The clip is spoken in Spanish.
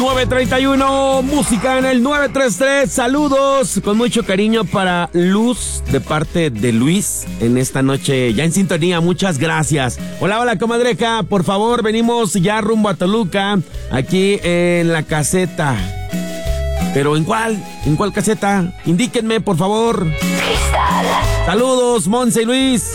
9:31, música en el 933. Saludos con mucho cariño para Luz de parte de Luis en esta noche ya en sintonía. Muchas gracias. Hola, comadreja. Por favor, venimos ya rumbo a Toluca, aquí en la caseta. ¿Pero en cuál? ¿En cuál caseta? Indíquenme, por favor. Cristal. Saludos, Monse y Luis.